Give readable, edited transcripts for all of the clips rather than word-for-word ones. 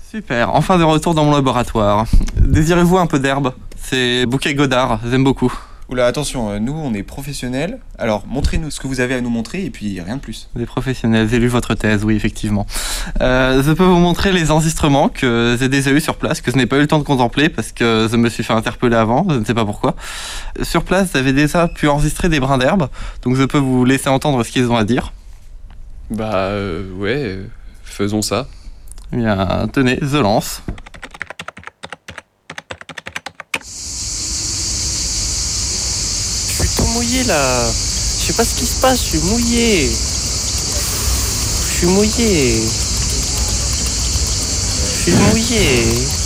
Super, enfin de retour dans mon laboratoire. Désirez-vous un peu d'herbe? C'est bouquet Godard, j'aime beaucoup. Oula, attention, nous on est professionnels, alors montrez-nous ce que vous avez à nous montrer et puis rien de plus. Des professionnels, j'ai lu votre thèse, oui, effectivement. Je peux vous montrer les enregistrements que j'ai déjà eu sur place, que je n'ai pas eu le temps de contempler parce que je me suis fait interpeller avant, je ne sais pas pourquoi. Sur place, j'avais déjà pu enregistrer des brins d'herbe, donc je peux vous laisser entendre ce qu'ils ont à dire. Ouais, faisons ça. Eh bien, tenez, je lance. Je suis tout mouillé là. Je sais pas ce qui se passe, je suis mouillé. Je suis mouillé. Je suis mouillé.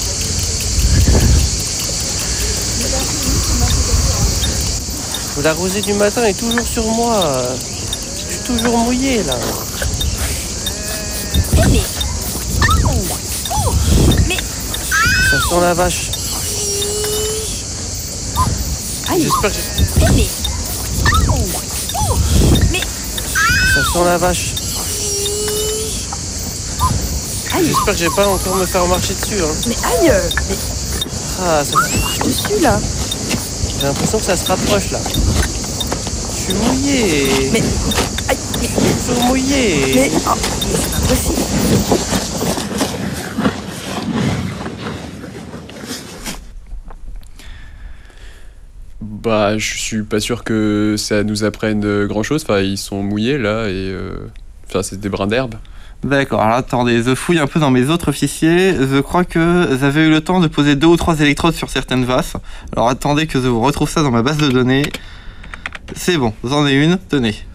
La rosée du matin est toujours sur moi. Je suis toujours mouillé là. Ça sent la vache. J'espère que ça sent la vache. J'espère que j'ai pas encore me faire marcher dessus. Hein. Mais aïe! Mais Ah, ça... je suis là. J'ai l'impression que ça se rapproche là. Je suis mouillé. Mais aïe! Je suis toujours mouillé. Mais c'est pas possible. Je suis pas sûr que ça nous apprenne grand chose. Enfin, ils sont mouillés là et. Enfin, c'est des brins d'herbe. D'accord, alors attendez, je fouille un peu dans mes autres fichiers. Je crois que j'avais eu le temps de poser 2 ou 3 électrodes sur certaines vaches. Alors attendez que je vous retrouve ça dans ma base de données. C'est bon, j'en ai une, tenez.